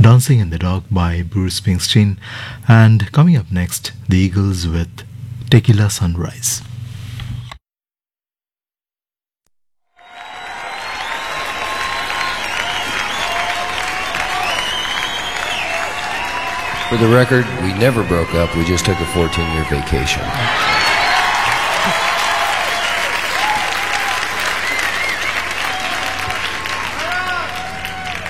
Dancing in the Dark by Bruce Springsteen. And coming up next, the Eagles with Tequila Sunrise. For the record, we never broke up. We just took a 14-year vacation.